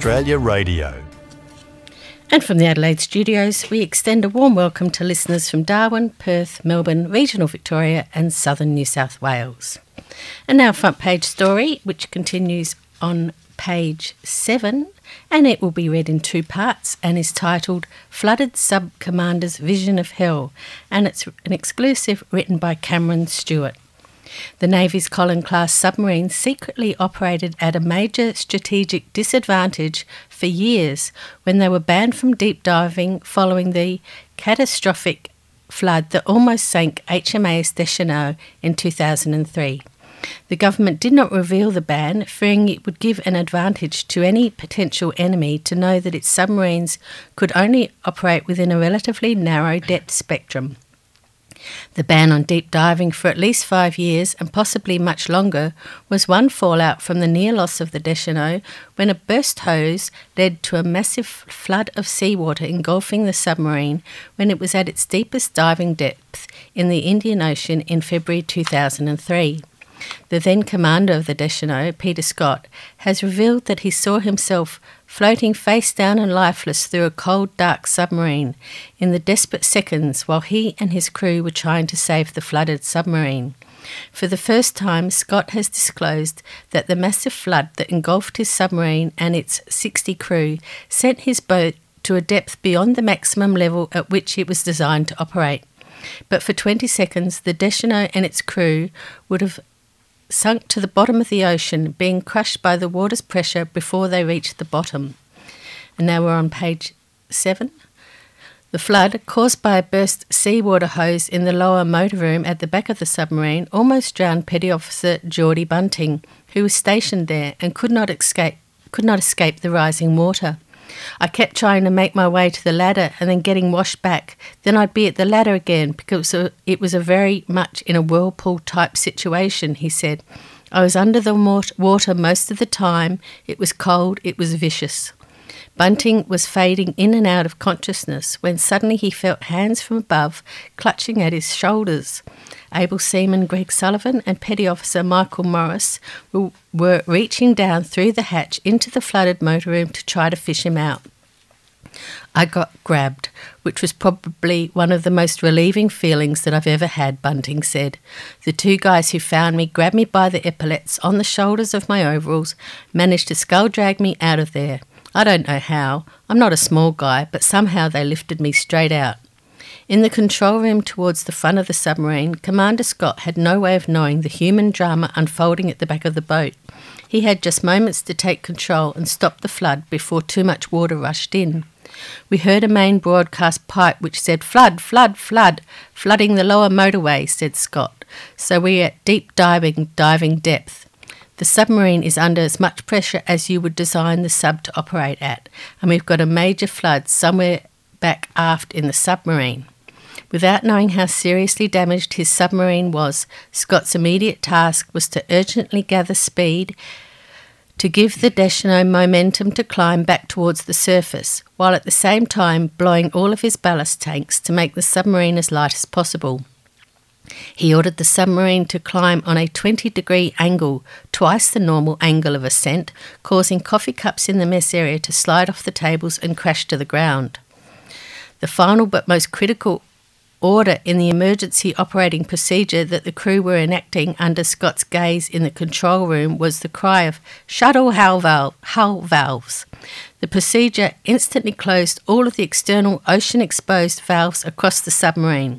Australia Radio. And from the Adelaide studios, we extend a warm welcome to listeners from Darwin, Perth, Melbourne, regional Victoria and southern New South Wales. And now front page story, which continues on page 7, and it will be read in 2 parts and is titled Flooded Sub-Commander's Vision of Hell, and it's an exclusive written by Cameron Stewart. The Navy's Collins-class submarines secretly operated at a major strategic disadvantage for years when they were banned from deep diving following the catastrophic flood that almost sank HMAS Deschanel in 2003. The government did not reveal the ban, fearing it would give an advantage to any potential enemy to know that its submarines could only operate within a relatively narrow depth spectrum. The ban on deep diving for at least 5 years, and possibly much longer, was one fallout from the near loss of the Deschanel when a burst hose led to a massive flood of seawater engulfing the submarine when it was at its deepest diving depth in the Indian Ocean in February 2003. The then commander of the Deschanel, Peter Scott, has revealed that he saw himself floating face down and lifeless through a cold, dark submarine in the desperate seconds while he and his crew were trying to save the flooded submarine. For the first time, Scott has disclosed that the massive flood that engulfed his submarine and its 60 crew sent his boat to a depth beyond the maximum level at which it was designed to operate. But for 20 seconds, the Deschanel and its crew would have sunk to the bottom of the ocean, being crushed by the water's pressure before they reached the bottom. And now we're on page 7. The flood, caused by a burst seawater hose in the lower motor room at the back of the submarine, almost drowned Petty Officer Geordie Bunting, who was stationed there and could not escape the rising water. I kept trying to make my way to the ladder and then getting washed back. Then I'd be at the ladder again because it was a very much in a whirlpool type situation, he said. I was under the water most of the time. It was cold. It was vicious. Bunting was fading in and out of consciousness when suddenly he felt hands from above clutching at his shoulders. Able Seaman Greg Sullivan and Petty Officer Michael Morris were reaching down through the hatch into the flooded motor room to try to fish him out. I got grabbed, which was probably one of the most relieving feelings that I've ever had, Bunting said. The 2 guys who found me grabbed me by the epaulets on the shoulders of my overalls, managed to skull drag me out of there. I don't know how. I'm not a small guy, but somehow they lifted me straight out. In the control room towards the front of the submarine, Commander Scott had no way of knowing the human drama unfolding at the back of the boat. He had just moments to take control and stop the flood before too much water rushed in. We heard a main broadcast pipe which said, "Flood, flood, flood, flooding the lower motorway," said Scott. So we're at deep diving depth. The submarine is under as much pressure as you would design the sub to operate at, and we've got a major flood somewhere back aft in the submarine. Without knowing how seriously damaged his submarine was, Scott's immediate task was to urgently gather speed to give the Deschanel momentum to climb back towards the surface, while at the same time blowing all of his ballast tanks to make the submarine as light as possible. He ordered the submarine to climb on a 20-degree angle, twice the normal angle of ascent, causing coffee cups in the mess area to slide off the tables and crash to the ground. The final but most critical order in the emergency operating procedure that the crew were enacting under Scott's gaze in the control room was the cry of "Shuttle hull valves." The procedure instantly closed all of the external ocean-exposed valves across the submarine.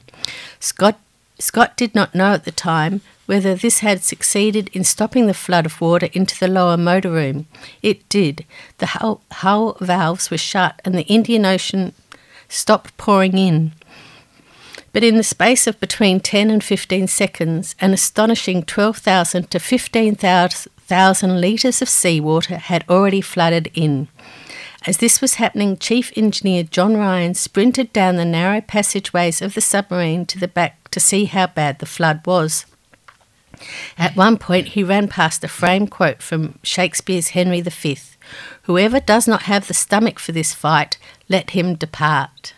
Scott did not know at the time whether this had succeeded in stopping the flood of water into the lower motor room. It did. The hull valves were shut and the Indian Ocean stopped pouring in. But in the space of between 10 and 15 seconds, an astonishing 12,000 to 15,000 litres of seawater had already flooded in. As this was happening, Chief Engineer John Ryan sprinted down the narrow passageways of the submarine to the back to see how bad the flood was. At one point, he ran past a framed quote from Shakespeare's Henry V: "Whoever does not have the stomach for this fight, let him depart."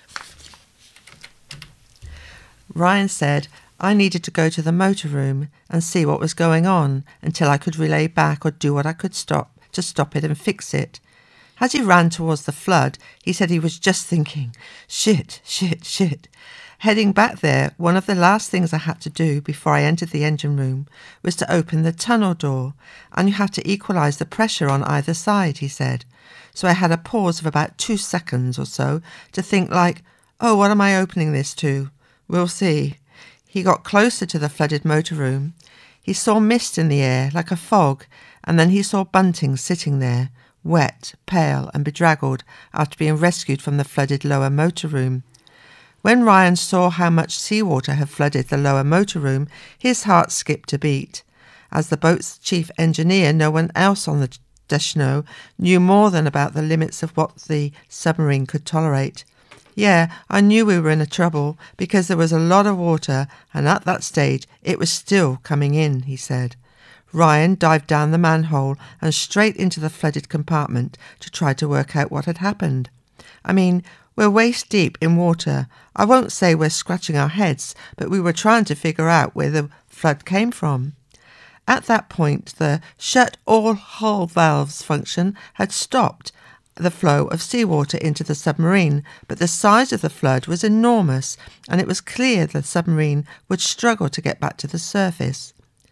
Ryan said, "I needed to go to the motor room and see what was going on until I could relay back or do what I could to stop it and fix it. As he ran towards the flood, he said he was just thinking, shit, shit, shit. Heading back there, one of the last things I had to do before I entered the engine room was to open the tunnel door, and you have to equalise the pressure on either side, he said. So I had a pause of about 2 seconds or so to think like, oh, what am I opening this to? We'll see. He got closer to the flooded motor room. He saw mist in the air like a fog, and then he saw Bunting sitting there, wet, pale and bedraggled after being rescued from the flooded lower motor room. When Ryan saw how much seawater had flooded the lower motor room, his heart skipped a beat. As the boat's chief engineer, no one else on the Deschanel knew more than about the limits of what the submarine could tolerate. Yeah, I knew we were in trouble because there was a lot of water, and at that stage it was still coming in, he said. Ryan dived down the manhole and straight into the flooded compartment to try to work out what had happened. I mean, we're waist deep in water. I won't say we're scratching our heads, but we were trying to figure out where the flood came from. At that point, the shut all hull valves function had stopped the flow of seawater into the submarine, but the size of the flood was enormous, and it was clear the submarine would struggle to get back to the surface.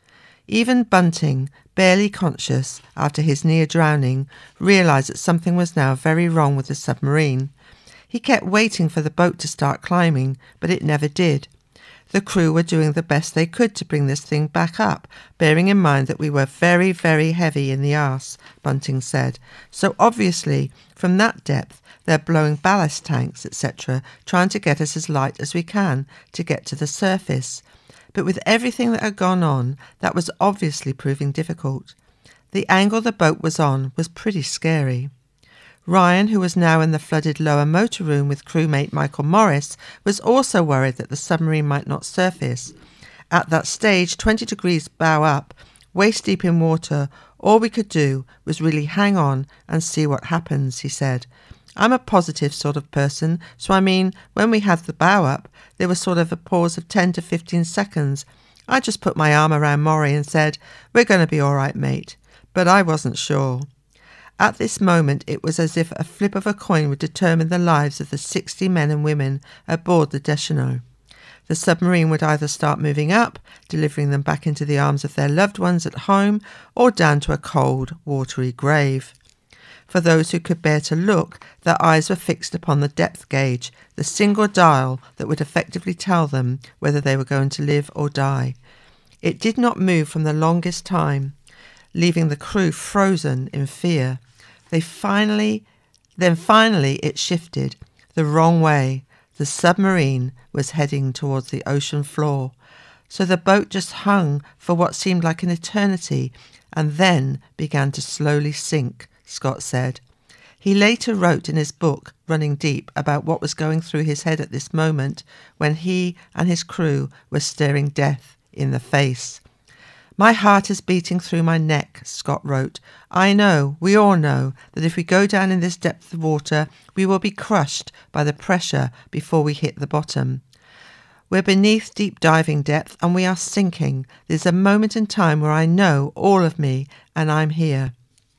Even Bunting, barely conscious after his near drowning, realised that something was now very wrong with the submarine. He kept waiting for the boat to start climbing, but it never did. The crew were doing the best they could to bring this thing back up, bearing in mind that we were very, very heavy in the arse, Bunting said. So obviously, from that depth, they're blowing ballast tanks, etc., trying to get us as light as we can to get to the surface. But with everything that had gone on, that was obviously proving difficult. The angle the boat was on was pretty scary. Ryan, who was now in the flooded lower motor room with crewmate Michael Morris, was also worried that the submarine might not surface. At that stage, 20 degrees bow up, waist deep in water, all we could do was really hang on and see what happens, he said. I'm a positive sort of person, so I mean, when we had the bow up, there was sort of a pause of 10 to 15 seconds. I just put my arm around Maury and said, we're going to be all right, mate. But I wasn't sure. At this moment, it was as if a flip of a coin would determine the lives of the 60 men and women aboard the Deschanel. The submarine would either start moving up, delivering them back into the arms of their loved ones at home, or down to a cold, watery grave. For those who could bear to look, their eyes were fixed upon the depth gauge, the single dial that would effectively tell them whether they were going to live or die. It did not move from the longest time, leaving the crew frozen in fear. Then finally it shifted the wrong way. The submarine was heading towards the ocean floor. So the boat just hung for what seemed like an eternity and then began to slowly sink, Scott said. He later wrote in his book, Running Deep, about what was going through his head at this moment when he and his crew were staring death in the face. My heart is beating through my neck, Scott wrote. I know, we all know, that if we go down in this depth of water, we will be crushed by the pressure before we hit the bottom. We're beneath deep diving depth and we are sinking. There's a moment in time where I know all of me and I'm here.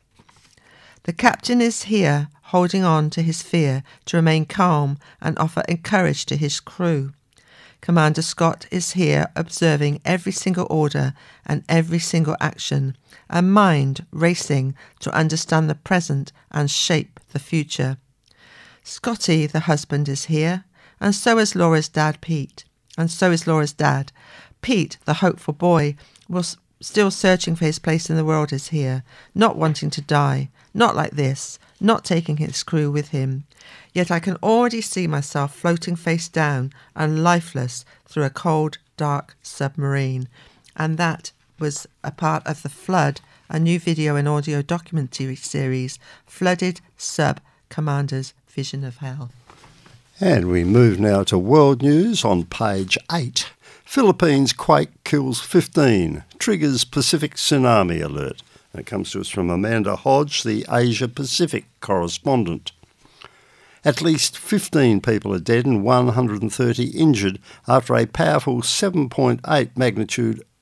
The captain is here, holding on to his fear to remain calm and offer courage to his crew. Commander Scott is here observing every single order and every single action, a mind racing to understand the present and shape the future. Scotty, the husband, is here, and so is Laura's dad, Pete. And so is Laura's dad. Pete, the hopeful boy, was still searching for his place in the world, is here, not wanting to die, not like this, not taking his crew with him. Yet I can already see myself floating face down and lifeless through a cold, dark submarine. And that was a part of The Flood, a new video and audio documentary series, Flooded Sub Commander's Vision of Hell. And we move now to world news on page 8. Philippines quake kills 15, triggers Pacific tsunami alert. And it comes to us from Amanda Hodge, the Asia-Pacific correspondent. At least 15 people are dead and 130 injured after a powerful 7.8 magnitude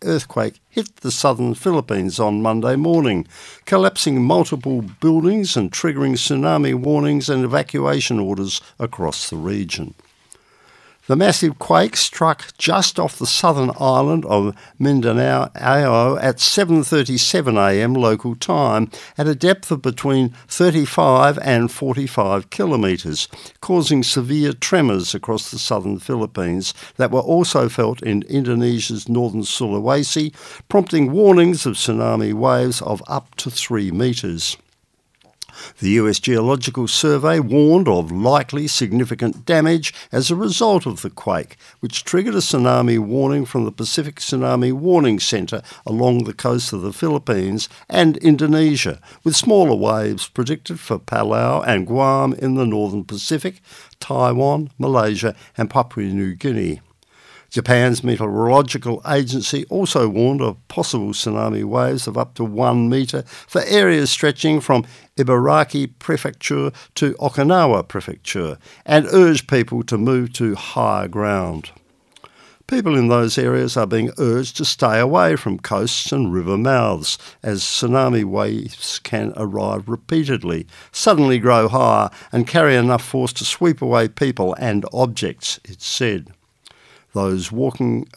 earthquake hit the southern Philippines on Monday morning, collapsing multiple buildings and triggering tsunami warnings and evacuation orders across the region. The massive quake struck just off the southern island of Mindanao at 7:37 a.m. local time at a depth of between 35 and 45 kilometres, causing severe tremors across the southern Philippines that were also felt in Indonesia's northern Sulawesi, prompting warnings of tsunami waves of up to 3 metres. The US Geological Survey warned of likely significant damage as a result of the quake, which triggered a tsunami warning from the Pacific Tsunami Warning Centre along the coast of the Philippines and Indonesia, with smaller waves predicted for Palau and Guam in the northern Pacific, Taiwan, Malaysia and Papua New Guinea. Japan's meteorological agency also warned of possible tsunami waves of up to 1 metre for areas stretching from Ibaraki Prefecture to Okinawa Prefecture and urged people to move to higher ground. People in those areas are being urged to stay away from coasts and river mouths, as tsunami waves can arrive repeatedly, suddenly grow higher and carry enough force to sweep away people and objects, it said. Those working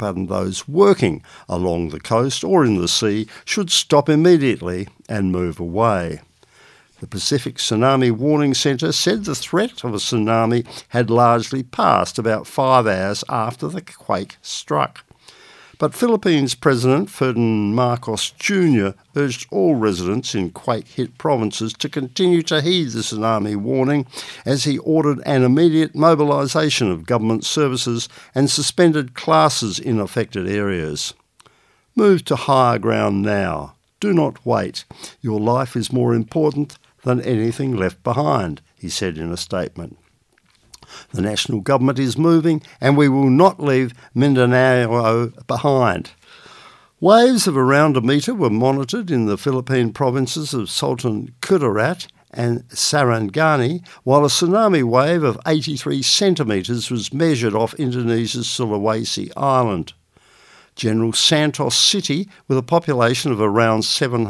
along the coast or in the sea should stop immediately and move away. The Pacific Tsunami Warning Centre said the threat of a tsunami had largely passed about 5 hours after the quake struck. But Philippines President Ferdinand Marcos Jr. urged all residents in quake-hit provinces to continue to heed the tsunami warning as he ordered an immediate mobilisation of government services and suspended classes in affected areas. Move to higher ground now. Do not wait. Your life is more important than anything left behind, he said in a statement. The national government is moving and we will not leave Mindanao behind. Waves of around 1 metre were monitored in the Philippine provinces of Sultan Kudarat and Sarangani, while a tsunami wave of 83 centimetres was measured off Indonesia's Sulawesi Island. General Santos City, with a population of around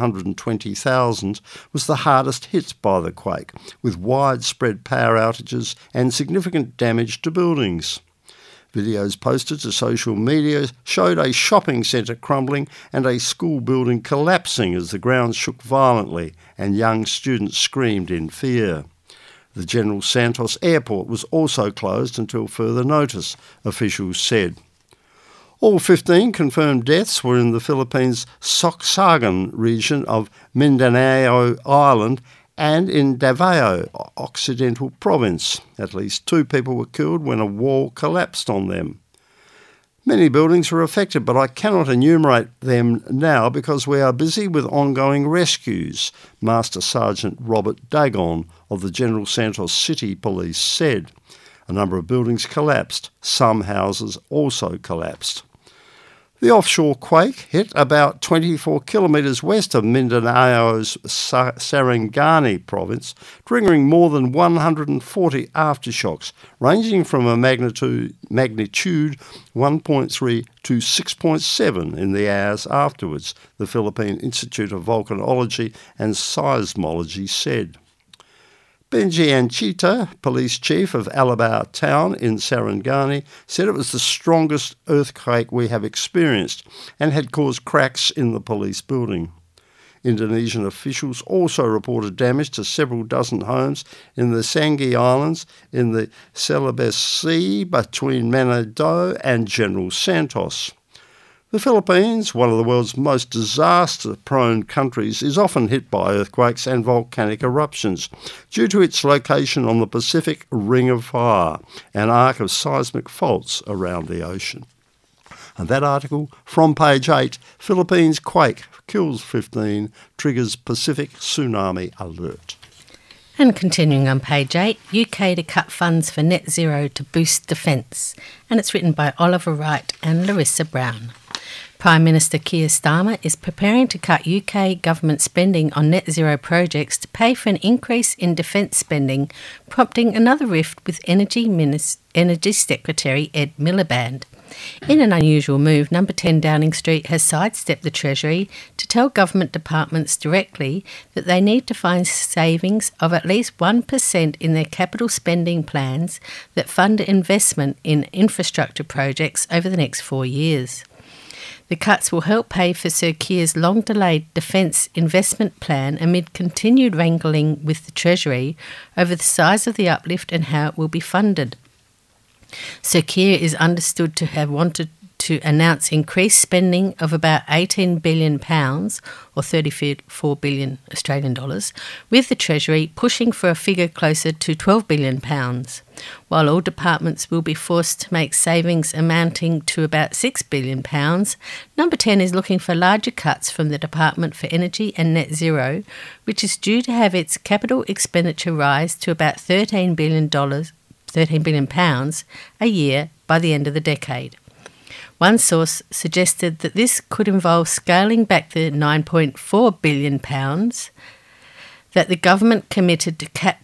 720,000, was the hardest hit by the quake, with widespread power outages and significant damage to buildings. Videos posted to social media showed a shopping centre crumbling and a school building collapsing as the ground shook violently and young students screamed in fear. The General Santos Airport was also closed until further notice, officials said. All 15 confirmed deaths were in the Philippines' Sorsogon region of Mindanao Island and in Davao Occidental Province. At least 2 people were killed when a wall collapsed on them. Many buildings were affected, but I cannot enumerate them now because we are busy with ongoing rescues, Master Sergeant Robert Dagon of the General Santos City Police said. A number of buildings collapsed. Some houses also collapsed. The offshore quake hit about 24 kilometres west of Mindanao's Sarangani province, triggering more than 140 aftershocks, ranging from a magnitude 1.3 to 6.7 in the hours afterwards, the Philippine Institute of Volcanology and Seismology said. Benji Anchita, police chief of Alabao town in Sarangani, said it was the strongest earthquake we have experienced and had caused cracks in the police building. Indonesian officials also reported damage to several dozen homes in the Sangi Islands in the Celebes Sea between Manado and General Santos. The Philippines, one of the world's most disaster-prone countries, is often hit by earthquakes and volcanic eruptions due to its location on the Pacific Ring of Fire, an arc of seismic faults around the ocean. And that article from page 8, Philippines quake kills 15, triggers Pacific tsunami alert. And continuing on page 8, UK to cut funds for net zero to boost defence. And it's written by Oliver Wright and Larissa Brown. Prime Minister Keir Starmer is preparing to cut UK government spending on net zero projects to pay for an increase in defence spending, prompting another rift with Energy Secretary Ed Miliband. In an unusual move, Number 10 Downing Street has sidestepped the Treasury to tell government departments directly that they need to find savings of at least 1% in their capital spending plans that fund investment in infrastructure projects over the next 4 years. The cuts will help pay for Sir Keir's long-delayed defence investment plan amid continued wrangling with the Treasury over the size of the uplift and how it will be funded. Sir Keir is understood to have wanted to announce increased spending of about £18 billion, or 34 billion Australian dollars, with the Treasury pushing for a figure closer to £12 billion. While all departments will be forced to make savings amounting to about £6 billion, Number 10 is looking for larger cuts from the Department for Energy and Net Zero, which is due to have its capital expenditure rise to about £13 billion a year by the end of the decade. One source suggested that this could involve scaling back the £9.4 billion that the government committed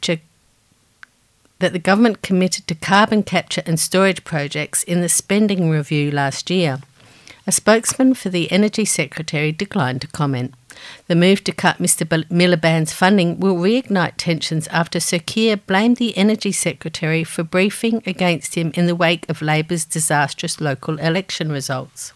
to carbon capture and storage projects in the spending review last year. A spokesman for the Energy Secretary declined to comment. The move to cut Mr Miliband's funding will reignite tensions after Sir Keir blamed the Energy Secretary for briefing against him in the wake of Labor's disastrous local election results.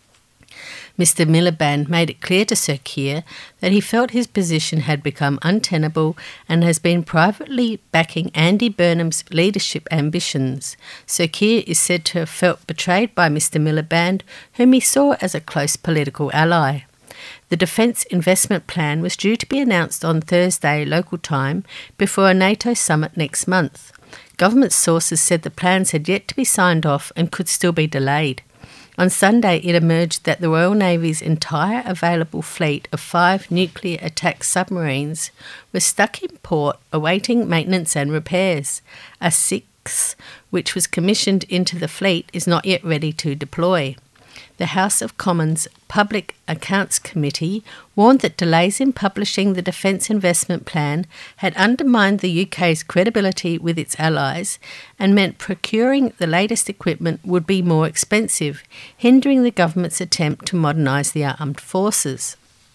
Mr Miliband made it clear to Sir Keir that he felt his position had become untenable and has been privately backing Andy Burnham's leadership ambitions. Sir Keir is said to have felt betrayed by Mr Miliband, whom he saw as a close political ally. The Defence Investment Plan was due to be announced on Thursday local time before a NATO summit next month. Government sources said the plans had yet to be signed off and could still be delayed. On Sunday, it emerged that the Royal Navy's entire available fleet of 5 nuclear attack submarines was stuck in port awaiting maintenance and repairs. A 6th, which was commissioned into the fleet, is not yet ready to deploy. The House of Commons Public Accounts Committee warned that delays in publishing the Defence Investment Plan had undermined the UK's credibility with its allies and meant procuring the latest equipment would be more expensive, hindering the government's attempt to modernise the armed forces.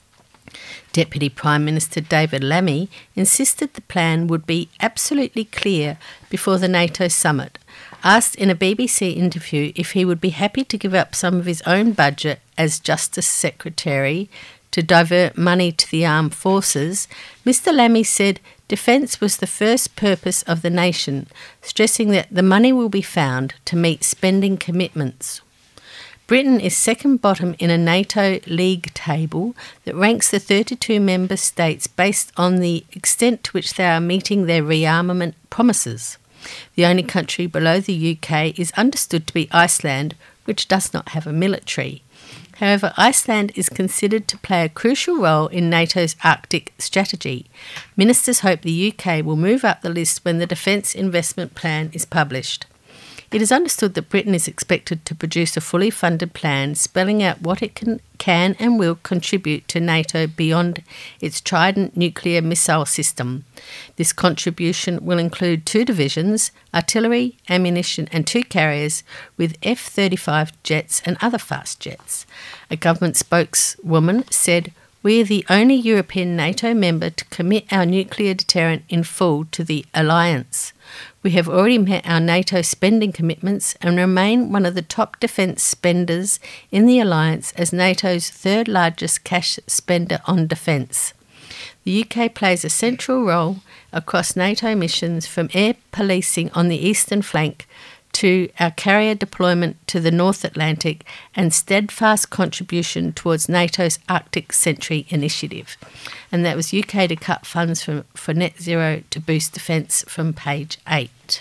Deputy Prime Minister David Lammy insisted the plan would be absolutely clear before the NATO summit. Asked in a BBC interview if he would be happy to give up some of his own budget as Justice Secretary to divert money to the armed forces, Mr Lammy said defence was the first purpose of the nation, stressing that the money will be found to meet spending commitments. Britain is second bottom in a NATO league table that ranks the 32 member states based on the extent to which they are meeting their rearmament promises. The only country below the UK is understood to be Iceland, which does not have a military. However, Iceland is considered to play a crucial role in NATO's Arctic strategy. Ministers hope the UK will move up the list when the Defence Investment Plan is published. It is understood that Britain is expected to produce a fully funded plan spelling out what it can and will contribute to NATO beyond its Trident nuclear missile system. This contribution will include 2 divisions, artillery, ammunition and 2 carriers with F-35 jets and other fast jets. A government spokeswoman said, "We are the only European NATO member to commit our nuclear deterrent in full to the alliance. We have already met our NATO spending commitments and remain one of the top defence spenders in the alliance as NATO's 3rd largest cash spender on defence. The UK plays a central role across NATO missions from air policing on the eastern flank to our carrier deployment to the North Atlantic and steadfast contribution towards NATO's Arctic Sentry initiative." And that was UK to cut funds for net zero to boost defence from page 8.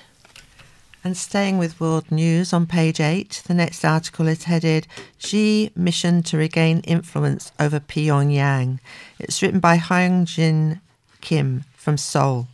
And staying with world news on page 8, the next article is headed Xi Mission to Regain Influence over Pyongyang. It's written by Hyunjin Kim from Seoul.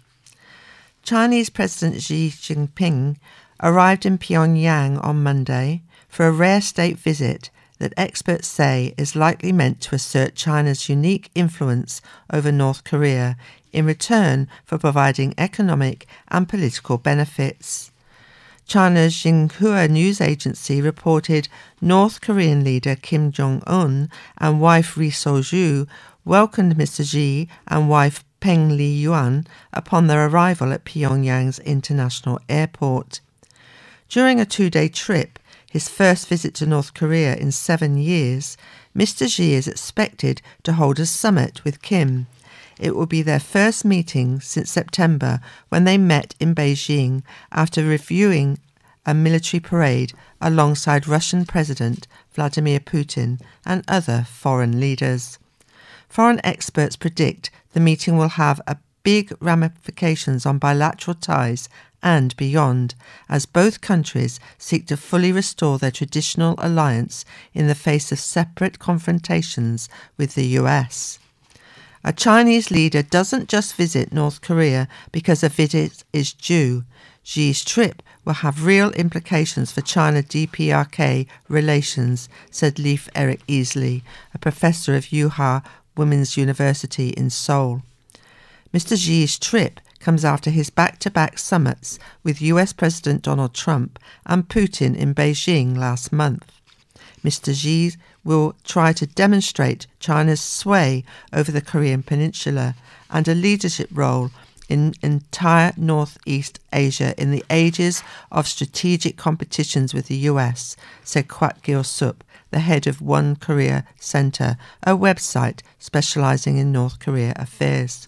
Chinese President Xi Jinping arrived in Pyongyang on Monday for a rare state visit that experts say is likely meant to assert China's unique influence over North Korea in return for providing economic and political benefits. China's Xinhua news agency reported North Korean leader Kim Jong-un and wife Ri Sol-ju welcomed Mr. Xi and wife Peng Liyuan upon their arrival at Pyongyang's international airport. During a 2-day trip, his first visit to North Korea in 7 years, Mr. Xi is expected to hold a summit with Kim. It will be their first meeting since September, when they met in Beijing after reviewing a military parade alongside Russian President Vladimir Putin and other foreign leaders. Foreign experts predict the meeting will have big ramifications on bilateral ties and beyond, as both countries seek to fully restore their traditional alliance in the face of separate confrontations with the US. A Chinese leader doesn't just visit North Korea because a visit is due. Xi's trip will have real implications for China-DPRK relations, said Leif Erik Easley, a professor of Yuhua Women's University in Seoul. Mr. Xi's trip comes after his back-to-back summits with US President Donald Trump and Putin in Beijing last month. Mr. Xi will try to demonstrate China's sway over the Korean peninsula and a leadership role in entire Northeast Asia in the ages of strategic competitions with the US, said Kwak Gil-sup, the head of One Korea Center, a website specializing in North Korea affairs.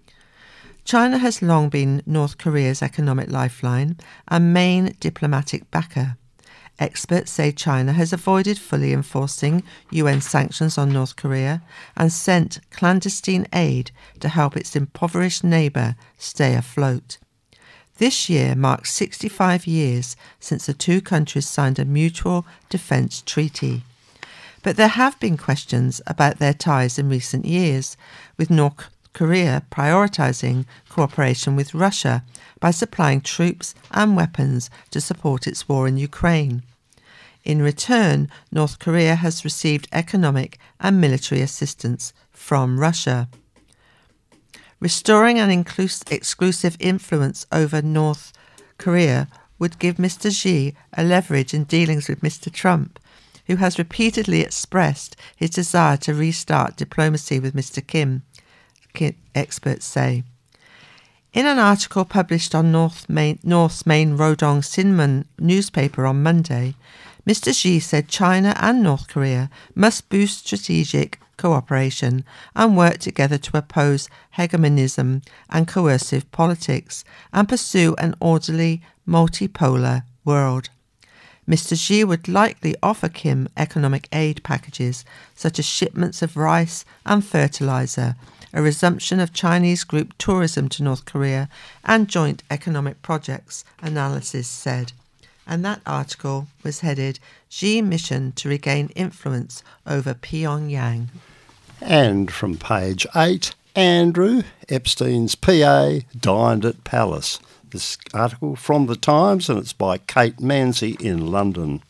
China has long been North Korea's economic lifeline and main diplomatic backer. Experts say China has avoided fully enforcing UN sanctions on North Korea and sent clandestine aid to help its impoverished neighbour stay afloat. This year marks 65 years since the two countries signed a mutual defence treaty. But there have been questions about their ties in recent years, with North Korea prioritising cooperation with Russia by supplying troops and weapons to support its war in Ukraine. In return, North Korea has received economic and military assistance from Russia. Restoring an exclusive influence over North Korea would give Mr. Xi a leverage in dealings with Mr. Trump, who has repeatedly expressed his desire to restart diplomacy with Mr. Kim, experts say. In an article published on North's main Rodong Sinmun newspaper on Monday, Mr. Xi said China and North Korea must boost strategic cooperation and work together to oppose hegemonism and coercive politics and pursue an orderly, multipolar world. Mr. Xi would likely offer Kim economic aid packages such as shipments of rice and fertilizer, a resumption of Chinese group tourism to North Korea, and joint economic projects, analysis said. And that article was headed Xi Mission to Regain Influence over Pyongyang. And from page 8, Andrew, Epstein's PA, dined at Palace. This article from The Times, and it's by Kate Manzi in London.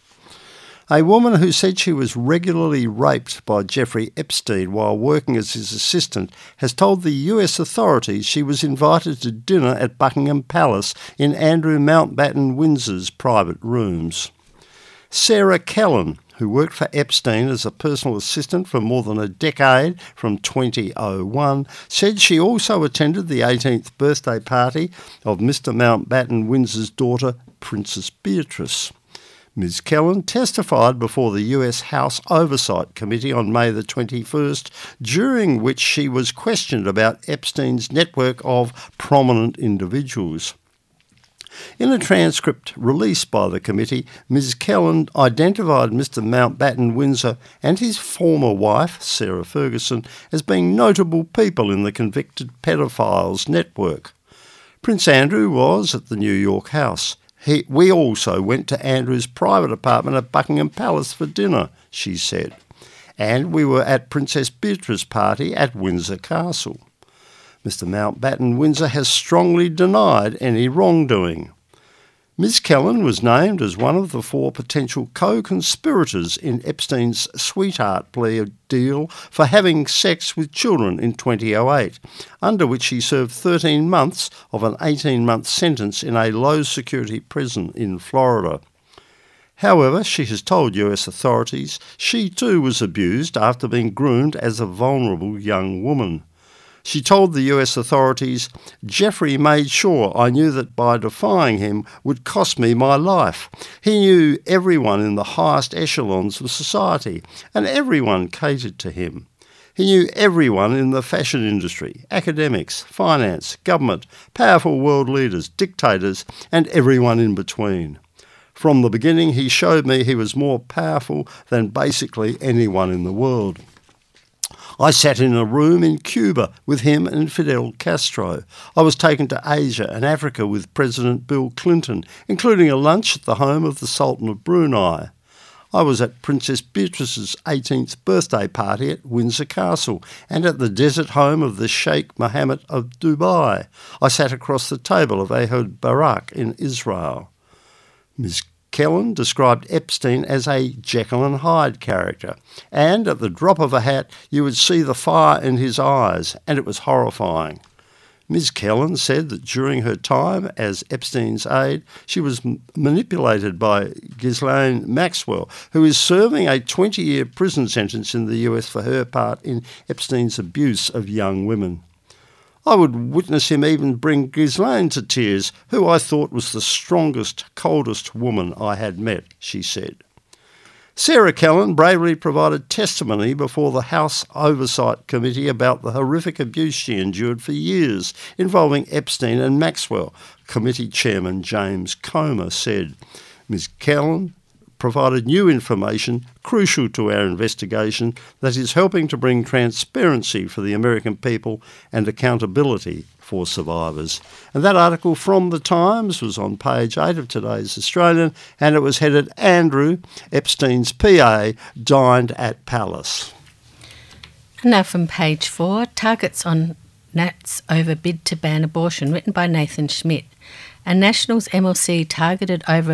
A woman who said she was regularly raped by Jeffrey Epstein while working as his assistant has told the US authorities she was invited to dinner at Buckingham Palace in Andrew Mountbatten Windsor's private rooms. Sarah Kellen, who worked for Epstein as a personal assistant for more than a decade from 2001, said she also attended the 18th birthday party of Mr. Mountbatten Windsor's daughter, Princess Beatrice. Ms. Kellen testified before the US House Oversight Committee on May the 21st, during which she was questioned about Epstein's network of prominent individuals. In a transcript released by the committee, Ms. Kellen identified Mr. Mountbatten Windsor and his former wife, Sarah Ferguson, as being notable people in the convicted pedophiles network. Prince Andrew was at the New York House. We also went to Andrew's private apartment at Buckingham Palace for dinner, she said, and we were at Princess Beatrice's party at Windsor Castle. Mr. Mountbatten Windsor has strongly denied any wrongdoing. Ms. Kellen was named as one of the 4 potential co-conspirators in Epstein's sweetheart plea deal for having sex with children in 2008, under which he served 13 months of an 18-month sentence in a low-security prison in Florida. However, she has told US authorities she too was abused after being groomed as a vulnerable young woman. She told the US authorities, "Jeffrey made sure I knew that by defying him would cost me my life. He knew everyone in the highest echelons of society, and everyone catered to him. He knew everyone in the fashion industry, academics, finance, government, powerful world leaders, dictators, and everyone in between. From the beginning, he showed me he was more powerful than basically anyone in the world. I sat in a room in Cuba with him and Fidel Castro. I was taken to Asia and Africa with President Bill Clinton, including a lunch at the home of the Sultan of Brunei. I was at Princess Beatrice's 18th birthday party at Windsor Castle and at the desert home of the Sheikh Mohammed of Dubai. I sat across the table of Ehud Barak in Israel." Ms. Kellen described Epstein as a Jekyll and Hyde character, and at the drop of a hat you would see the fire in his eyes, and it was horrifying. Ms. Kellen said that during her time as Epstein's aide, she was manipulated by Ghislaine Maxwell, who is serving a 20-year prison sentence in the US for her part in Epstein's abuse of young women. "I would witness him even bring Ghislaine to tears, who I thought was the strongest, coldest woman I had met," she said. Sarah Kellen bravely provided testimony before the House Oversight Committee about the horrific abuse she endured for years involving Epstein and Maxwell. Committee Chairman James Comer said, "Ms. Kellen provided new information crucial to our investigation that is helping to bring transparency for the American people and accountability for survivors." And that article from The Times was on page 8 of today's Australian, and it was headed, "Andrew, Epstein's PA, dined at Palace." And now from page 4, targets on Nats over bid to ban abortion, written by Nathan Schmidt. And Nationals MLC targeted over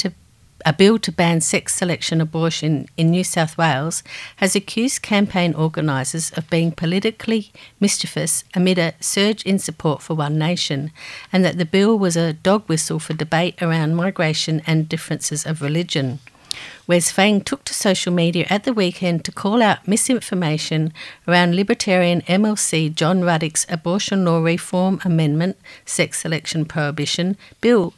a bill to ban sex selection abortion in New South Wales has accused campaign organisers of being politically mischievous amid a surge in support for One Nation, and that the bill was a dog whistle for debate around migration and differences of religion. Wes Fang took to social media at the weekend to call out misinformation around Libertarian MLC John Ruddick's Abortion Law Reform Amendment, Sex Selection Prohibition, Bill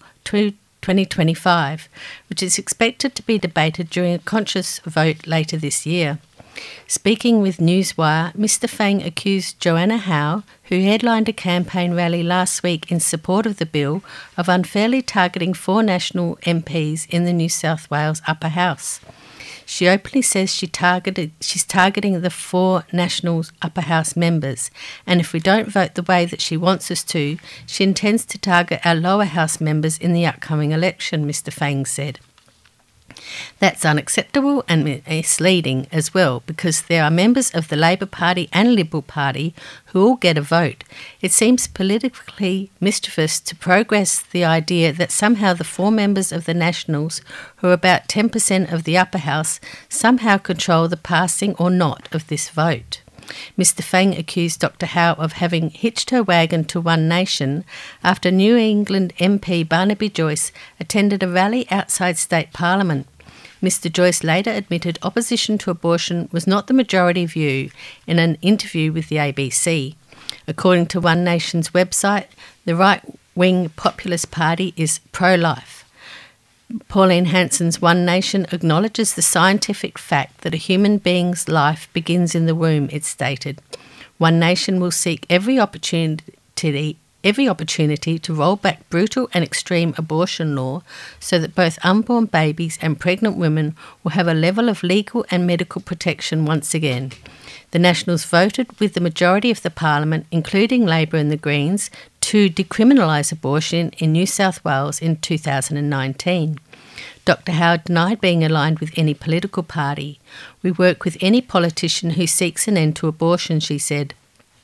2025, which is expected to be debated during a conscious vote later this year. Speaking with Newswire, Mr Fang accused Joanna Howe, who headlined a campaign rally last week in support of the bill, of unfairly targeting 4 National MPs in the New South Wales Upper House. She openly says she's targeting the 4 Nationals Upper House members, and if we don't vote the way that she wants us to, she intends to target our lower house members in the upcoming election, Mr Fang said. That's unacceptable and misleading as well, because there are members of the Labor Party and Liberal Party who all get a vote. It seems politically mischievous to progress the idea that somehow the 4 members of the Nationals, who are about 10% of the upper house, somehow control the passing or not of this vote. Mr Fang accused Dr Howe of having hitched her wagon to One Nation after New England MP Barnaby Joyce attended a rally outside State Parliament. Mr Joyce later admitted opposition to abortion was not the majority view in an interview with the ABC. According to One Nation's website, the right-wing Populist Party is pro-life. Pauline Hanson's One Nation acknowledges the scientific fact that a human being's life begins in the womb, it stated. One Nation will seek every opportunity to roll back brutal and extreme abortion law so that both unborn babies and pregnant women will have a level of legal and medical protection once again. The Nationals voted with the majority of the Parliament, including Labor and the Greens, to decriminalise abortion in New South Wales in 2019. Dr Howe denied being aligned with any political party. "We work with any politician who seeks an end to abortion," she said.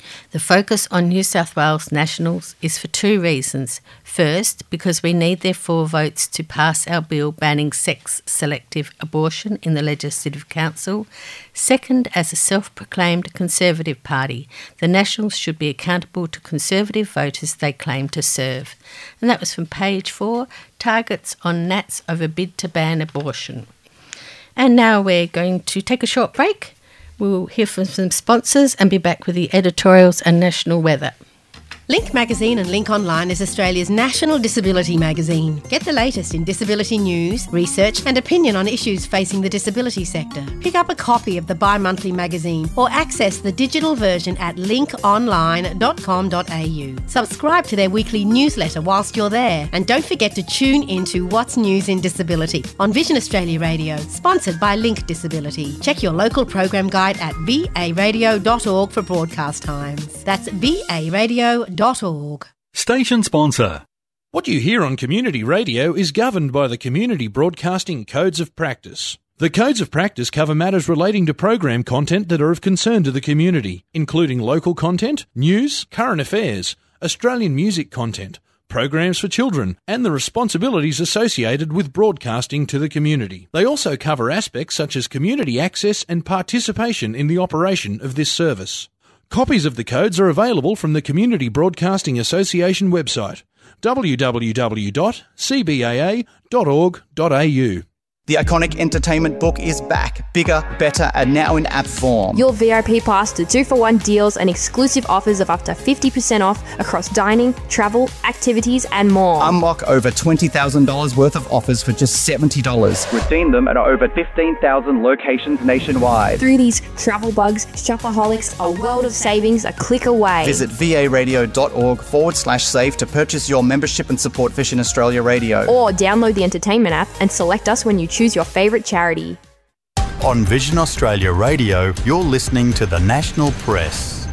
The focus on New South Wales Nationals is for two reasons. First, because we need their 4 votes to pass our bill banning sex-selective abortion in the Legislative Council. Second, as a self-proclaimed Conservative party, the Nationals should be accountable to Conservative voters they claim to serve. And that was from page 4, Targets on Nats over bid to ban abortion. And now we're going to take a short break. We'll hear from some sponsors and be back with the editorials and national weather. Link Magazine and Link Online is Australia's national disability magazine. Get the latest in disability news, research and opinion on issues facing the disability sector. Pick up a copy of the bi-monthly magazine or access the digital version at linkonline.com.au. Subscribe to their weekly newsletter whilst you're there, and don't forget to tune into What's News in Disability on Vision Australia Radio, sponsored by Link Disability. Check your local program guide at varadio.org for broadcast times. That's varadio.org. Station sponsor. What you hear on community radio is governed by the Community Broadcasting Codes of Practice. The Codes of Practice cover matters relating to program content that are of concern to the community, including local content, news, current affairs, Australian music content, programs for children, and the responsibilities associated with broadcasting to the community. They also cover aspects such as community access and participation in the operation of this service. Copies of the codes are available from the Community Broadcasting Association website, www.cbaa.org.au. The Iconic Entertainment book is back, bigger, better, and now in app form. Your VIP pass to 2-for-1 deals and exclusive offers of up to 50% off across dining, travel, activities, and more. Unlock over $20,000 worth of offers for just $70. Redeem them at over 15,000 locations nationwide. Through these travel bugs, shopaholics, a world of savings a click away. Visit varadio.org/save to purchase your membership and support Vision Australia Radio. Or download the entertainment app and select us when you choose your favourite charity. On Vision Australia Radio, you're listening to the National Press.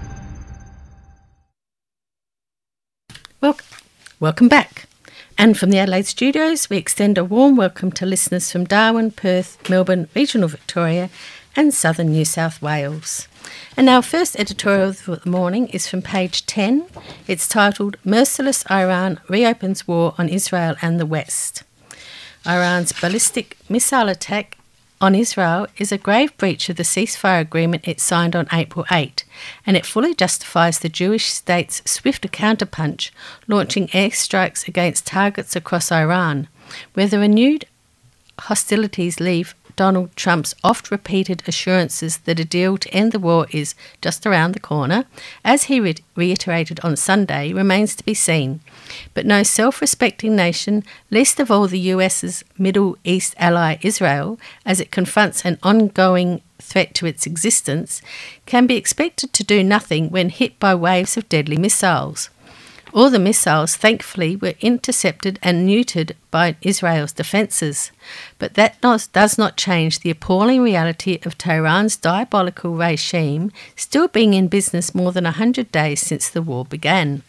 Welcome back. And from the Adelaide studios, we extend a warm welcome to listeners from Darwin, Perth, Melbourne, regional Victoria and southern New South Wales. And our first editorial for the morning is from page 10. It's titled, Merciless Iran Reopens War on Israel and the West. Iran's ballistic missile attack on Israel is a grave breach of the ceasefire agreement it signed on April 8, and it fully justifies the Jewish state's swift counterpunch, launching airstrikes against targets across Iran, where the renewed hostilities leave Donald Trump's oft-repeated assurances that a deal to end the war is just around the corner, as he reiterated on Sunday, remains to be seen. But no self-respecting nation, least of all the US's Middle East ally Israel, as it confronts an ongoing threat to its existence, can be expected to do nothing when hit by waves of deadly missiles. All the missiles, thankfully, were intercepted and neutered by Israel's defences. But that does not change the appalling reality of Tehran's diabolical regime still being in business more than 100 days since the war began.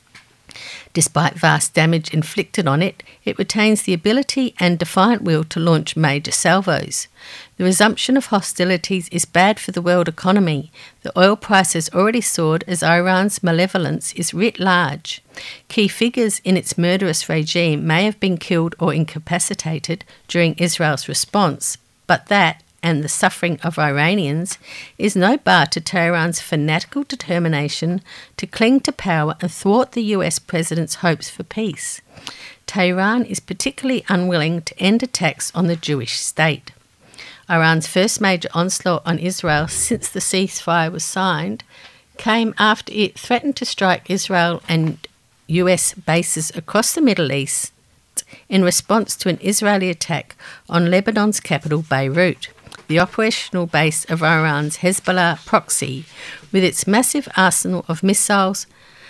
Despite vast damage inflicted on it, it retains the ability and defiant will to launch major salvos. The resumption of hostilities is bad for the world economy. The oil price has already soared as Iran's malevolence is writ large. Key figures in its murderous regime may have been killed or incapacitated during Israel's response, but that, and the suffering of Iranians, is no bar to Tehran's fanatical determination to cling to power and thwart the US president's hopes for peace. Tehran is particularly unwilling to end attacks on the Jewish state. Iran's first major onslaught on Israel since the ceasefire was signed came after it threatened to strike Israel and US bases across the Middle East in response to an Israeli attack on Lebanon's capital, Beirut, the operational base of Iran's Hezbollah proxy, with its massive arsenal of missiles.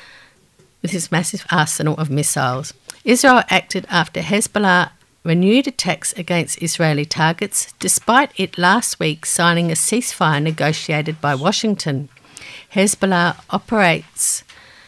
Israel acted after Hezbollah renewed attacks against Israeli targets, despite it last week signing a ceasefire negotiated by Washington. Hezbollah operates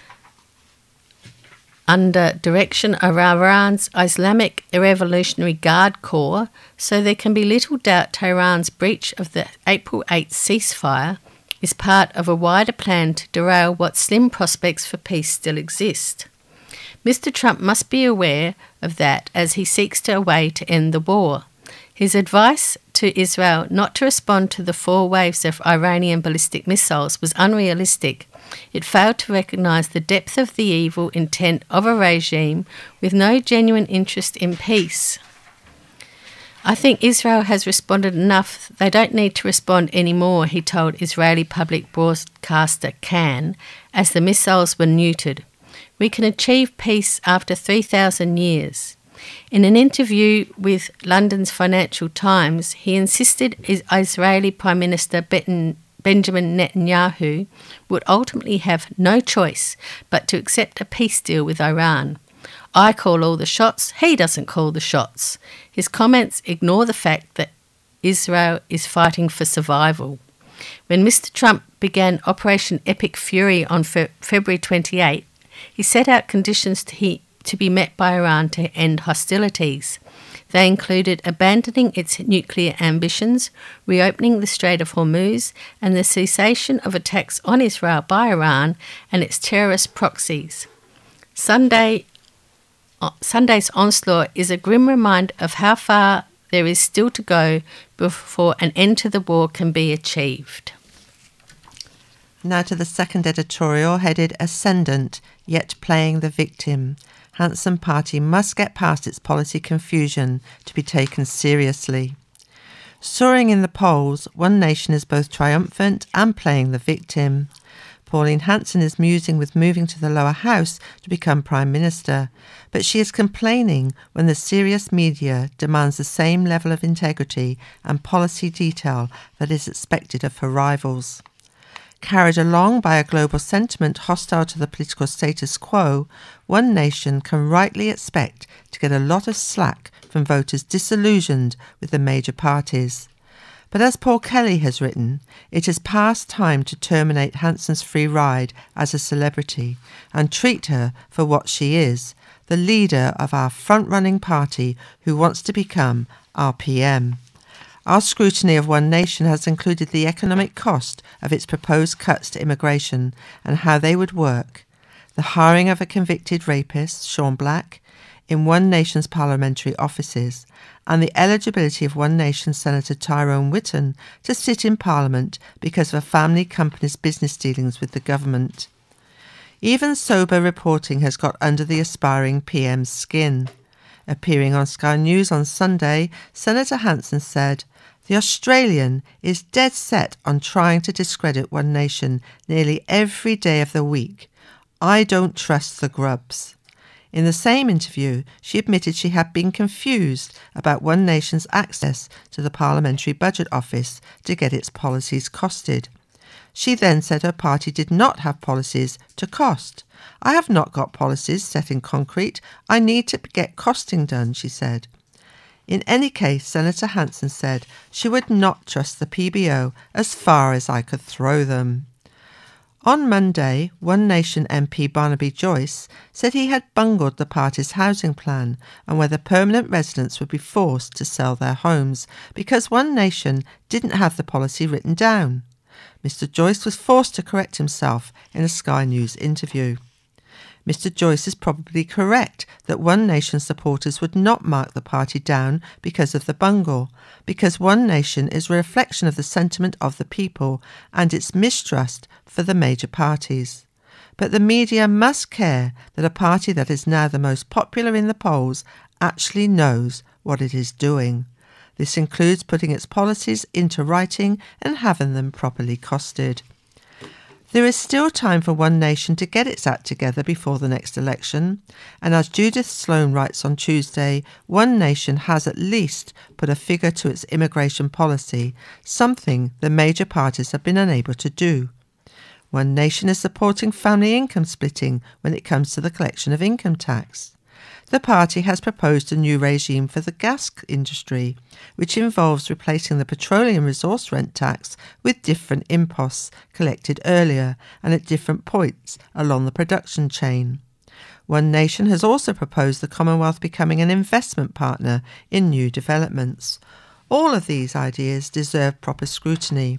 under direction of Iran's Islamic Revolutionary Guard Corps, so there can be little doubt Tehran's breach of the April 8 ceasefire is part of a wider plan to derail what slim prospects for peace still exist. Mr. Trump must be aware of that as he seeks a way to end the war. His advice to Israel not to respond to the 4 waves of Iranian ballistic missiles was unrealistic. It failed to recognise the depth of the evil intent of a regime with no genuine interest in peace. I think Israel has responded enough. They don't need to respond anymore, he told Israeli public broadcaster Kan, as the missiles were neutered. We can achieve peace after 3,000 years. In an interview with London's Financial Times, he insisted Israeli Prime Minister Benjamin Netanyahu would ultimately have no choice but to accept a peace deal with Iran. I call all the shots, he doesn't call the shots. His comments ignore the fact that Israel is fighting for survival. When Mr. Trump began Operation Epic Fury on February 28, he set out conditions to be met by Iran to end hostilities. They included abandoning its nuclear ambitions, reopening the Strait of Hormuz, and the cessation of attacks on Israel by Iran and its terrorist proxies. Sunday's onslaught is a grim reminder of how far there is still to go before an end to the war can be achieved. Now to the second editorial, headed Ascendant, Yet Playing the Victim. Hanson Party must get past its policy confusion to be taken seriously. Soaring in the polls, One Nation is both triumphant and playing the victim. Pauline Hanson is musing with moving to the lower house to become Prime Minister, but she is complaining when the serious media demands the same level of integrity and policy detail that is expected of her rivals. Carried along by a global sentiment hostile to the political status quo, One Nation can rightly expect to get a lot of slack from voters disillusioned with the major parties. But as Paul Kelly has written, it is past time to terminate Hanson's free ride as a celebrity and treat her for what she is, the leader of our front-running party who wants to become our PM. Our scrutiny of One Nation has included the economic cost of its proposed cuts to immigration and how they would work, the hiring of a convicted rapist, Sean Black, in One Nation's parliamentary offices, and the eligibility of One Nation Senator Tyrone Whitton to sit in Parliament because of a family company's business dealings with the government. Even sober reporting has got under the aspiring PM's skin. Appearing on Sky News on Sunday, Senator Hanson said, "The Australian is dead set on trying to discredit One Nation nearly every day of the week. I don't trust the grubs." In the same interview, she admitted she had been confused about One Nation's access to the Parliamentary Budget Office to get its policies costed. She then said her party did not have policies to cost. "I have not got policies set in concrete. I need to get costing done," she said. In any case, Senator Hanson said she would not trust the PBO as far as I could throw them. On Monday, One Nation MP Barnaby Joyce said he had bungled the party's housing plan and whether permanent residents would be forced to sell their homes because One Nation didn't have the policy written down. Mr. Joyce was forced to correct himself in a Sky News interview. Mr. Joyce is probably correct that One Nation supporters would not mark the party down because of the bungle, because One Nation is a reflection of the sentiment of the people and its mistrust for the major parties. But the media must care that a party that is now the most popular in the polls actually knows what it is doing. This includes putting its policies into writing and having them properly costed. There is still time for One Nation to get its act together before the next election, and as Judith Sloan writes on Tuesday, One Nation has at least put a figure to its immigration policy, something the major parties have been unable to do. One Nation is supporting family income splitting when it comes to the collection of income tax. The party has proposed a new regime for the gas industry, which involves replacing the petroleum resource rent tax with different imposts collected earlier and at different points along the production chain. One Nation has also proposed the Commonwealth becoming an investment partner in new developments. All of these ideas deserve proper scrutiny.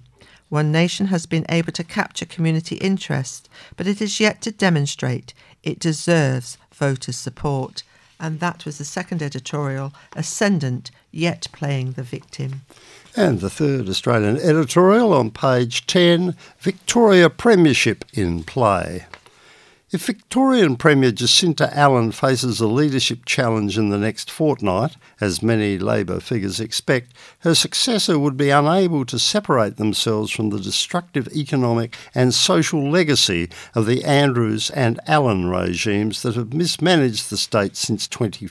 One Nation has been able to capture community interest, but it is yet to demonstrate it deserves voters' support. And that was the second editorial, Ascendant, yet playing the victim. And the third Australian editorial on page 10, Victoria Premiership in play. If Victorian Premier Jacinta Allan faces a leadership challenge in the next fortnight, as many Labor figures expect, her successor would be unable to separate themselves from the destructive economic and social legacy of the Andrews and Allan regimes that have mismanaged the state since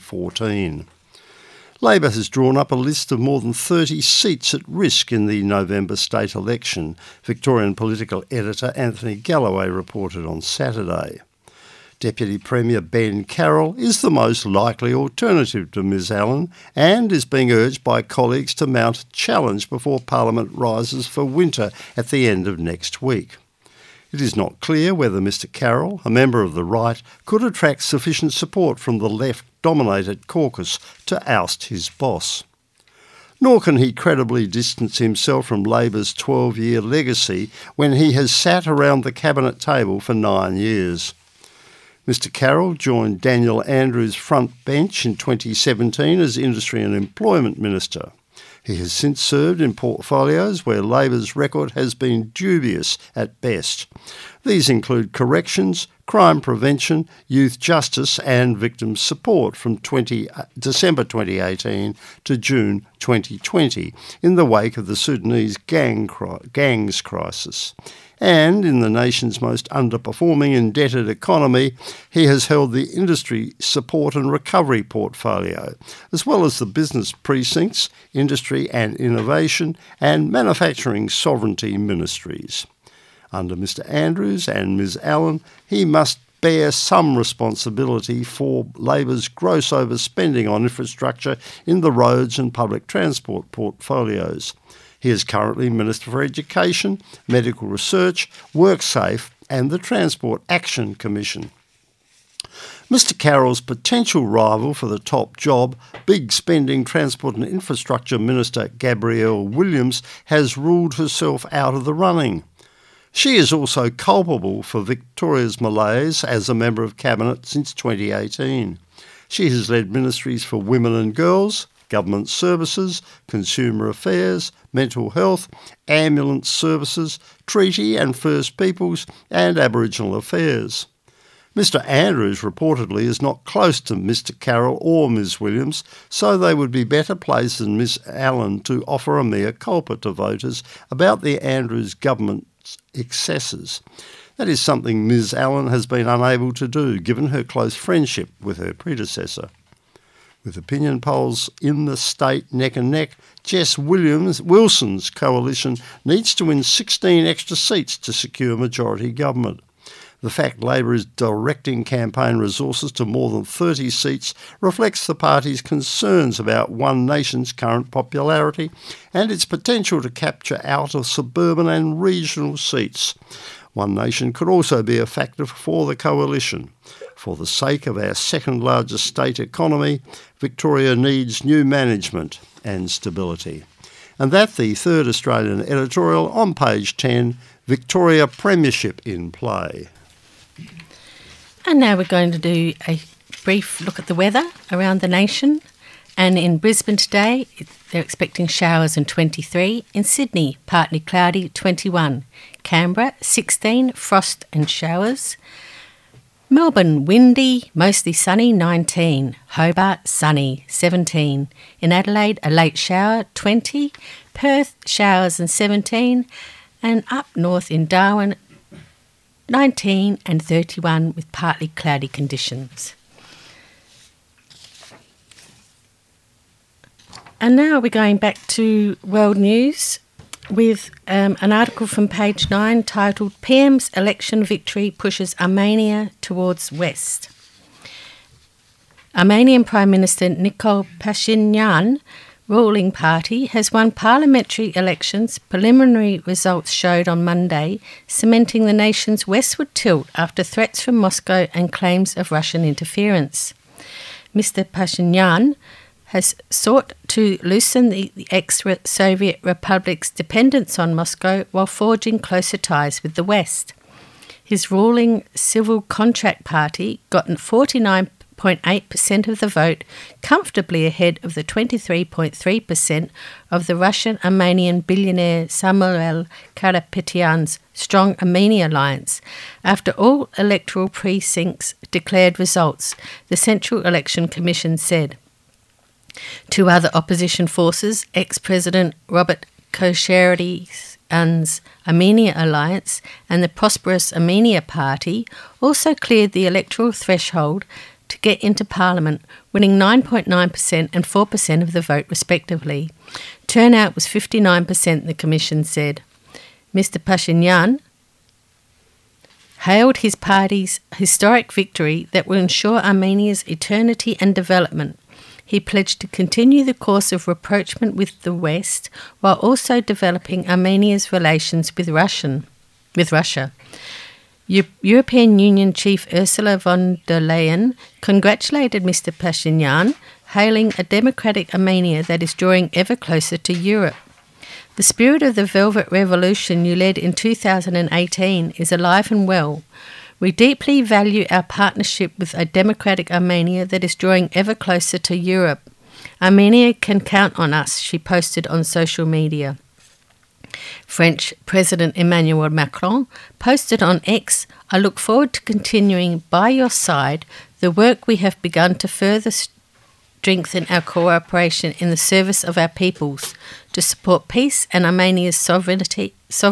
2014. Labor has drawn up a list of more than 30 seats at risk in the November state election, Victorian political editor Anthony Galloway reported on Saturday. Deputy Premier Ben Carroll is the most likely alternative to Ms Allan and is being urged by colleagues to mount a challenge before Parliament rises for winter at the end of next week. It is not clear whether Mr Carroll, a member of the right, could attract sufficient support from the left-dominated caucus to oust his boss. Nor can he credibly distance himself from Labor's 12-year legacy when he has sat around the cabinet table for 9 years. Mr Carroll joined Daniel Andrews' front bench in 2017 as Industry and Employment Minister. He has since served in portfolios where Labor's record has been dubious at best. These include corrections, crime prevention, youth justice and victims support from December 2018 to June 2020 in the wake of the Sudanese gangs crisis. And in the nation's most underperforming indebted economy, he has held the Industry Support and Recovery portfolio, as well as the Business Precincts, Industry and Innovation and Manufacturing Sovereignty Ministries. Under Mr Andrews and Ms Allan, he must bear some responsibility for Labor's gross overspending on infrastructure in the roads and public transport portfolios. He is currently Minister for Education, Medical Research, WorkSafe and the Transport Action Commission. Mr Carroll's potential rival for the top job, big spending Transport and Infrastructure Minister Gabrielle Williams, has ruled herself out of the running. She is also culpable for Victoria's malaise as a member of Cabinet since 2018. She has led ministries for women and girls, government services, consumer affairs, mental health, ambulance services, treaty and First Peoples and Aboriginal affairs. Mr Andrews reportedly is not close to Mr Carroll or Ms Williams, so they would be better placed than Ms Allan to offer a mea culpa to voters about the Andrews government's excesses. That is something Ms Allan has been unable to do, given her close friendship with her predecessor. With opinion polls in the state neck and neck, Jess Wilson's coalition needs to win 16 extra seats to secure majority government. The fact Labor is directing campaign resources to more than 30 seats reflects the party's concerns about One Nation's current popularity and its potential to capture outer suburban and regional seats. One Nation could also be a factor for the coalition. For the sake of our second largest state economy, Victoria needs new management and stability. And that the third Australian editorial on page 10, Victoria Premiership in play. And now we're going to do a brief look at the weather around the nation. And in Brisbane today, they're expecting showers and 23. In Sydney, partly cloudy, 21. Canberra, 16, frost and showers. Melbourne, windy, mostly sunny, 19. Hobart, sunny, 17. In Adelaide, a late shower, 20. Perth, showers and 17. And up north in Darwin, 19 and 31 with partly cloudy conditions. And now we're going back to World News with an article from page 9 titled PM's Election Victory Pushes Armenia Towards West. Armenian Prime Minister Nikol Pashinyan ruling party has won parliamentary elections, preliminary results showed on Monday, cementing the nation's westward tilt after threats from Moscow and claims of Russian interference. Mr Pashinyan has sought to loosen the ex-Soviet republic's dependence on Moscow while forging closer ties with the West. His ruling Civil Contract Party got 49.8% of the vote, comfortably ahead of the 23.3% of the Russian-Armenian billionaire Samuel Karapetyan's Strong Armenia Alliance. After all electoral precincts declared results, the Central Election Commission said. Two other opposition forces, ex-President Robert Kosharyant's Armenia Alliance and the prosperous Armenia Party, also cleared the electoral threshold to get into Parliament, winning 9.9% and 4% of the vote respectively. Turnout was 59%, the Commission said. Mr. Pashinyan hailed his party's historic victory that will ensure Armenia's eternity and development. He pledged to continue the course of rapprochement with the West while also developing Armenia's relations with Russia. European Union Chief Ursula von der Leyen congratulated Mr. Pashinyan, hailing a democratic Armenia that is drawing ever closer to Europe. The spirit of the Velvet Revolution you led in 2018 is alive and well. We deeply value our partnership with a democratic Armenia that is drawing ever closer to Europe. Armenia can count on us, she posted on social media. French President Emmanuel Macron posted on X, I look forward to continuing by your side the work we have begun to further strengthen our cooperation in the service of our peoples, to support peace and Armenia's sovereignty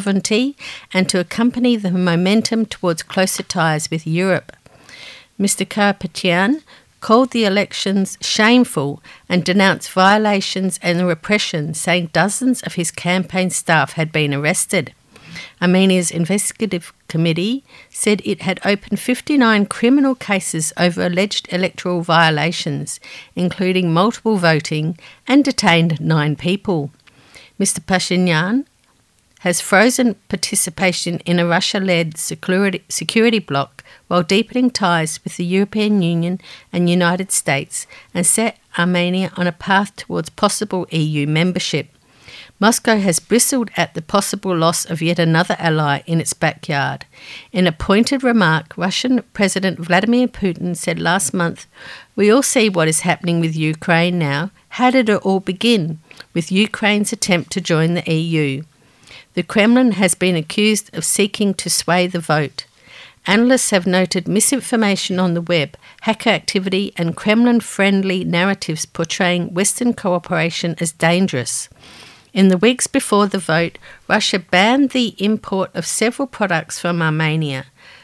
and to accompany the momentum towards closer ties with Europe. Mr. Karapetyan called the elections shameful and denounced violations and repression, saying dozens of his campaign staff had been arrested. Armenia's investigative committee said it had opened 59 criminal cases over alleged electoral violations, including multiple voting, and detained 9 people. Mr. Pashinyan has frozen participation in a Russia-led security bloc while deepening ties with the European Union and United States and set Armenia on a path towards possible EU membership. Moscow has bristled at the possible loss of yet another ally in its backyard. In a pointed remark, Russian President Vladimir Putin said last month, "We all see what is happening with Ukraine now. How did it all begin? With Ukraine's attempt to join the EU. The Kremlin has been accused of seeking to sway the vote. Analysts have noted misinformation on the web, hacker activity and Kremlin-friendly narratives portraying Western cooperation as dangerous. In the weeks before the vote, Russia banned the import of several products from Armenia,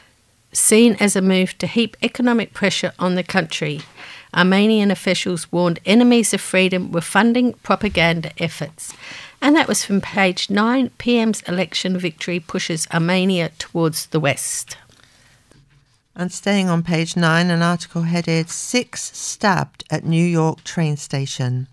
seen as a move to heap economic pressure on the country. Armenian officials warned enemies of freedom were funding propaganda efforts." And that was from page 9. PM's election victory pushes Armenia towards the West. And staying on page 9, an article headed 6 stabbed at New York train station.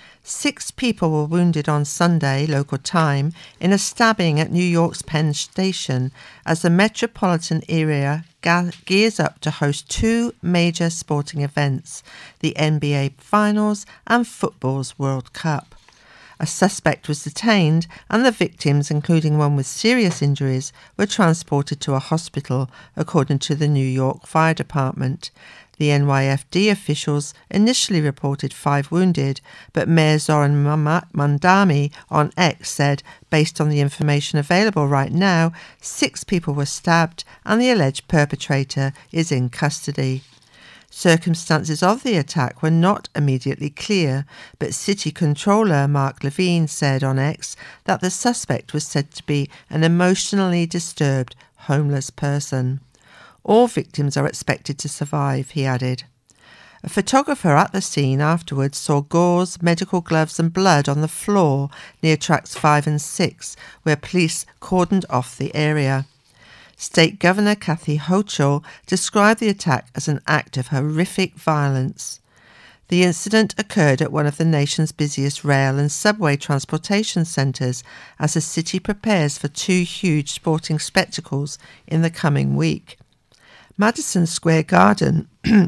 6 people were wounded on Sunday, local time, in a stabbing at New York's Penn Station as the metropolitan area gears up to host 2 major sporting events, the NBA Finals and football's World Cup. A suspect was detained and the victims, including one with serious injuries, were transported to a hospital, according to the New York Fire Department. The NYFD officials initially reported 5 wounded, but Mayor Zoran Mandami on X said, based on the information available right now, 6 people were stabbed and the alleged perpetrator is in custody. Circumstances of the attack were not immediately clear, but City Controller Mark Levine said on X that the suspect was said to be an emotionally disturbed homeless person. All victims are expected to survive, he added. A photographer at the scene afterwards saw gauze, medical gloves and blood on the floor near tracks 5 and 6, where police cordoned off the area. State Governor Kathy Hochul described the attack as an act of horrific violence. The incident occurred at one of the nation's busiest rail and subway transportation centres as the city prepares for 2 huge sporting spectacles in the coming week. Madison Square Garden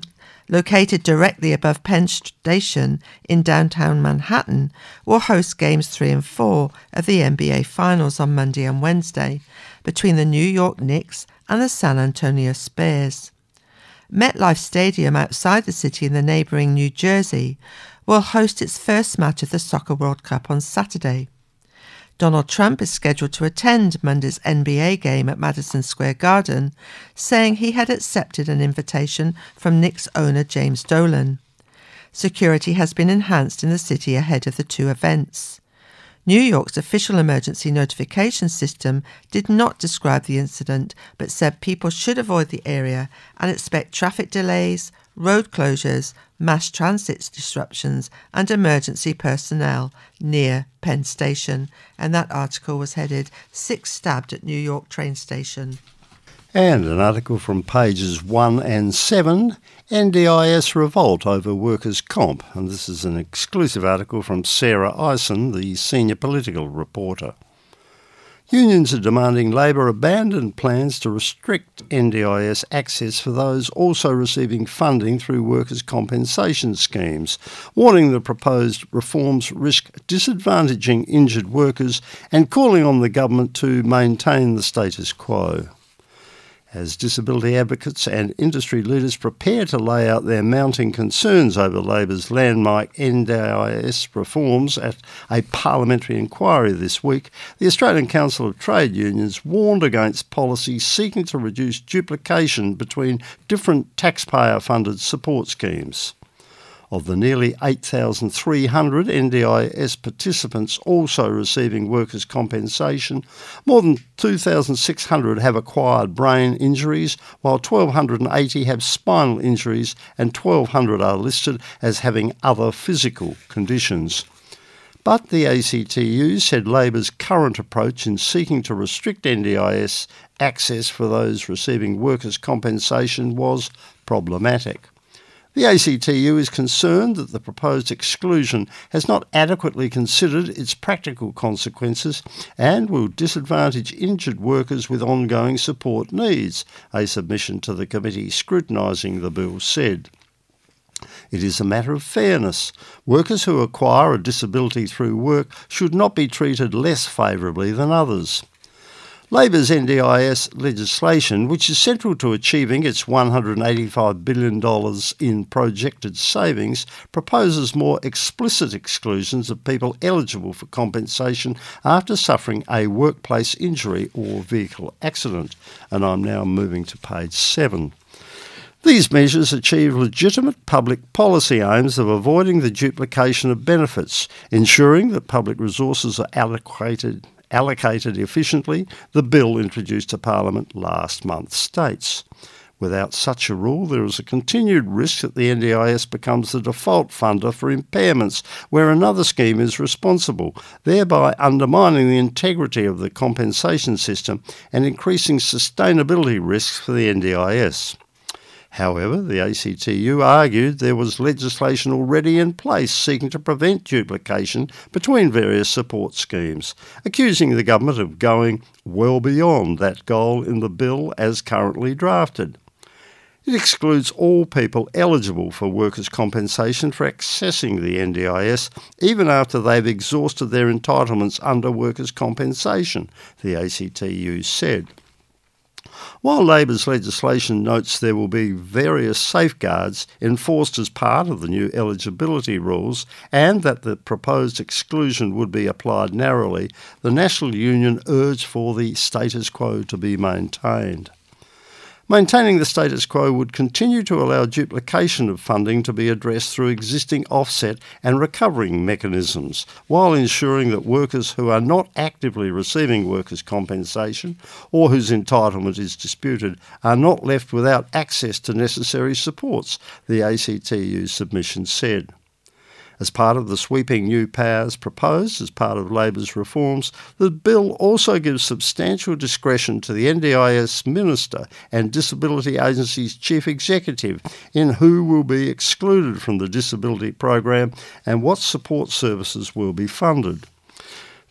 located directly above Penn Station in downtown Manhattan, will host Games 3 and 4 of the NBA Finals on Monday and Wednesday between the New York Knicks and the San Antonio Spurs. MetLife Stadium outside the city in the neighbouring New Jersey will host its first match of the Soccer World Cup on Saturday. Donald Trump is scheduled to attend Monday's NBA game at Madison Square Garden, saying he had accepted an invitation from Knicks owner James Dolan. Security has been enhanced in the city ahead of the two events. New York's official emergency notification system did not describe the incident, but said people should avoid the area and expect traffic delays, road closures, mass transit disruptions and emergency personnel near Penn Station. And that article was headed 6 stabbed at New York train station. And an article from pages 1 and 7, NDIS revolt over workers' comp. And this is an exclusive article from Sarah Eisen, the senior political reporter. Unions are demanding Labor abandon plans to restrict NDIS access for those also receiving funding through workers' compensation schemes, warning the proposed reforms risk disadvantaging injured workers and calling on the government to maintain the status quo. As disability advocates and industry leaders prepare to lay out their mounting concerns over Labor's landmark NDIS reforms at a parliamentary inquiry this week, the Australian Council of Trade Unions warned against policies seeking to reduce duplication between different taxpayer-funded support schemes. Of the nearly 8,300 NDIS participants also receiving workers' compensation, more than 2,600 have acquired brain injuries, while 1,280 have spinal injuries and 1,200 are listed as having other physical conditions. But the ACTU said Labor's current approach in seeking to restrict NDIS access for those receiving workers' compensation was problematic. The ACTU is concerned that the proposed exclusion has not adequately considered its practical consequences and will disadvantage injured workers with ongoing support needs, a submission to the committee scrutinising the bill said. It is a matter of fairness. Workers who acquire a disability through work should not be treated less favourably than others. Labor's NDIS legislation, which is central to achieving its $185 billion in projected savings, proposes more explicit exclusions of people eligible for compensation after suffering a workplace injury or vehicle accident. And I'm now moving to page 7. These measures achieve legitimate public policy aims of avoiding the duplication of benefits, ensuring that public resources are allocated efficiently, the bill introduced to Parliament last month states. Without such a rule, there is a continued risk that the NDIS becomes the default funder for impairments where another scheme is responsible, thereby undermining the integrity of the compensation system and increasing sustainability risks for the NDIS. However, the ACTU argued there was legislation already in place seeking to prevent duplication between various support schemes, accusing the government of going well beyond that goal in the bill as currently drafted. It excludes all people eligible for workers' compensation for accessing the NDIS, even after they've exhausted their entitlements under workers' compensation, the ACTU said. While Labor's legislation notes there will be various safeguards enforced as part of the new eligibility rules and that the proposed exclusion would be applied narrowly, the National Union urged for the status quo to be maintained. Maintaining the status quo would continue to allow duplication of funding to be addressed through existing offset and recovering mechanisms, while ensuring that workers who are not actively receiving workers' compensation or whose entitlement is disputed are not left without access to necessary supports, the ACTU submission said. As part of the sweeping new powers proposed as part of Labor's reforms, the bill also gives substantial discretion to the NDIS Minister and Disability Agency's Chief Executive in who will be excluded from the disability program and what support services will be funded.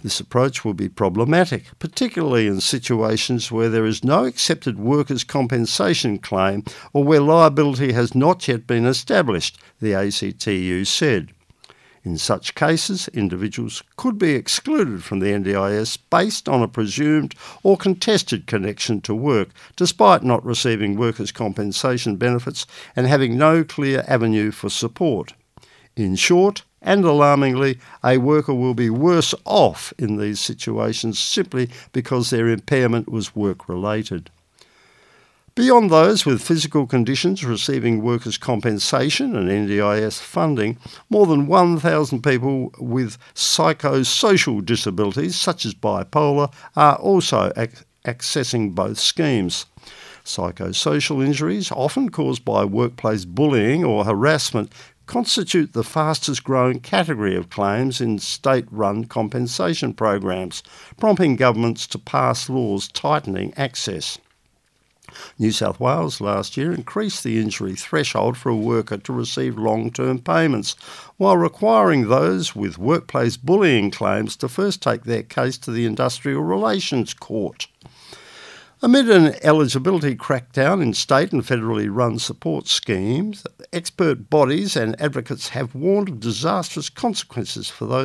This approach will be problematic, particularly in situations where there is no accepted workers' compensation claim or where liability has not yet been established, the ACTU said. In such cases, individuals could be excluded from the NDIS based on a presumed or contested connection to work, despite not receiving workers' compensation benefits and having no clear avenue for support. In short, and alarmingly, a worker will be worse off in these situations simply because their impairment was work-related. Beyond those with physical conditions receiving workers' compensation and NDIS funding, more than 1,000 people with psychosocial disabilities, such as bipolar, are also accessing both schemes. Psychosocial injuries, often caused by workplace bullying or harassment, constitute the fastest growing category of claims in state-run compensation programs, prompting governments to pass laws tightening access. New South Wales last year increased the injury threshold for a worker to receive long-term payments, while requiring those with workplace bullying claims to first take their case to the Industrial Relations Court. Amid an eligibility crackdown in state and federally run support schemes, expert bodies and advocates have warned of disastrous consequences for those